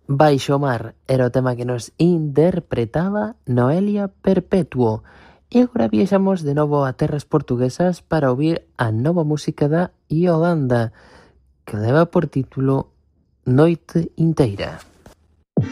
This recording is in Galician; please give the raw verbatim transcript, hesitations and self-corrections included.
Baixo o mar era o tema que nos interpretaba Noelia Perpetuo. E agora viaxamos de novo a terras portuguesas para ouvir a nova música da Yolanda, que leva por título Noite Inteira.